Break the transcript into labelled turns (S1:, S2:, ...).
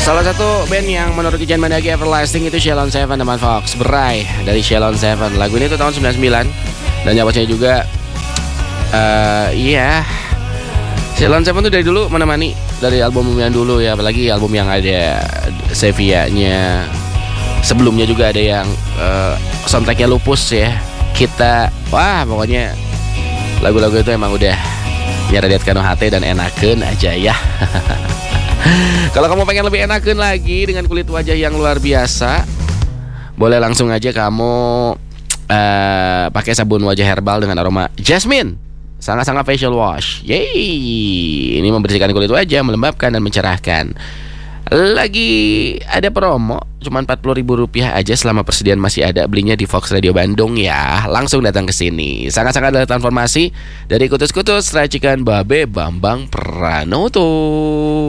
S1: Salah satu band yang menurut Kijan Mandagi everlasting itu Sheila on 7 teman Fox Berai dari Sheila on 7. Lagu ini tuh tahun 99 dan nyawaannya juga Sheila on 7 tuh dari dulu menemani dari album yang dulu ya, apalagi album yang ada Sevilla-nya. Sebelumnya juga ada yang soundtracknya Lupus ya. Kita, wah pokoknya lagu-lagu itu emang udah nyaradet kanu hate dan enakeun aja ya. Kalau kamu pengen lebih enakeun lagi dengan kulit wajah yang luar biasa, boleh langsung aja kamu pakai sabun wajah herbal dengan aroma jasmine. Sangat-sangat facial wash. Yeay. Ini membersihkan kulit wajah, melembabkan dan mencerahkan. Lagi ada promo, cuma Rp40.000 aja selama persediaan masih ada. Belinya di Fox Radio Bandung ya. Langsung datang ke sini. Sangat-sangat ada transformasi dari kutus-kutus racikan Babe Bambang Pranoto.